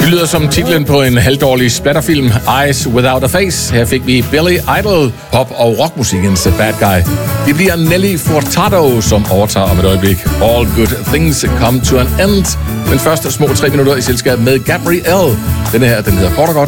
lyder som titlen på en halvdårlig splatterfilm, Eyes Without a Face. Her fik vi Billy Idol, pop- og rockmusikkens bad guy. Det bliver Nelly Furtado, som overtager om et øjeblik. All good things come to an end. Men først små 3 minutter i selskab med Gabrielle. Denne her, den hedder kort og godt